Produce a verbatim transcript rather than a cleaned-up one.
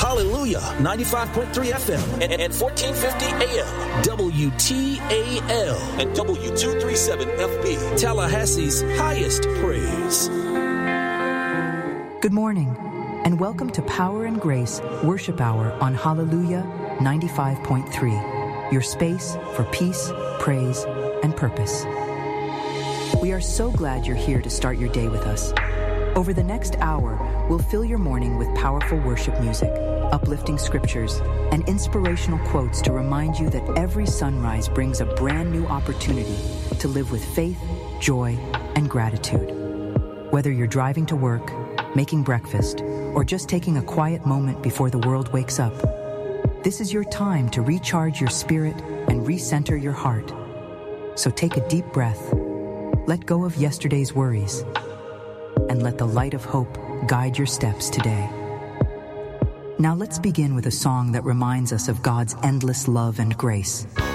Hallelujah, ninety-five point three F M and, and fourteen fifty A M. W T A L and W two thirty-seven F B. Tallahassee's highest praise. Good morning, and welcome to Power and Grace Worship Hour on Hallelujah ninety-five point three, your space for peace, praise, and purpose. We are so glad you're here to start your day with us. Over the next hour, we'll fill your morning with powerful worship music, uplifting scriptures, and inspirational quotes to remind you that every sunrise brings a brand new opportunity to live with faith, joy, and gratitude. Whether you're driving to work, making breakfast, or just taking a quiet moment before the world wakes up, this is your time to recharge your spirit and recenter your heart. So take a deep breath, let go of yesterday's worries, and let the light of hope guide your steps today. Now let's begin with a song that reminds us of God's endless love and grace.